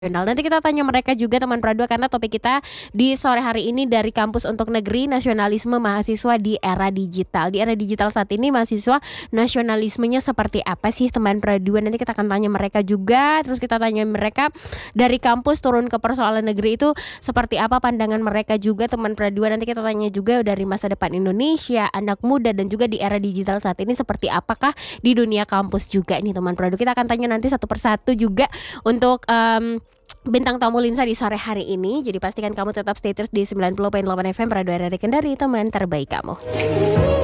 Nanti kita tanya mereka juga teman Pradua karena topik kita di sore hari ini dari Kampus untuk Negeri Nasionalisme Mahasiswa di Era Digital. Di era digital saat ini mahasiswa nasionalismenya seperti apa sih teman Pradua? Nanti kita akan tanya mereka juga, terus kita tanya mereka dari kampus turun ke persoalan negeri itu seperti apa pandangan mereka juga teman Pradua. Nanti kita tanya juga dari masa depan Indonesia, anak muda dan juga di era digital saat ini seperti apakah di dunia kampus juga ini teman Pradua. Kita akan tanya nanti satu persatu juga untuk bintang tamu Linsa di sore hari ini. Jadi pastikan kamu tetap stay terus di 90.8 FM Pradua RRI Kendari, teman terbaik kamu.